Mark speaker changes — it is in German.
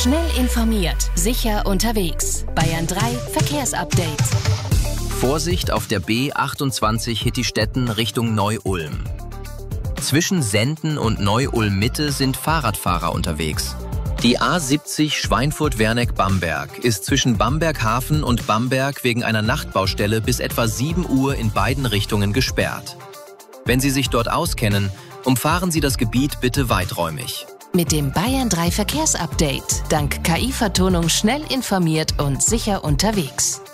Speaker 1: Schnell informiert, sicher unterwegs. Bayern 3 Verkehrsupdate.
Speaker 2: Vorsicht auf der B28 Hittistetten Richtung Neu-Ulm. Zwischen Senden und Neu-Ulm-Mitte sind Fahrradfahrer unterwegs. Die A70 Schweinfurt-Werneck-Bamberg ist zwischen Bamberg-Hafen und Bamberg wegen einer Nachtbaustelle bis etwa 7 Uhr in beiden Richtungen gesperrt. Wenn Sie sich dort auskennen, umfahren Sie das Gebiet bitte weiträumig.
Speaker 1: Mit dem Bayern 3 Verkehrsupdate. Dank KI-Vertonung schnell informiert und sicher unterwegs.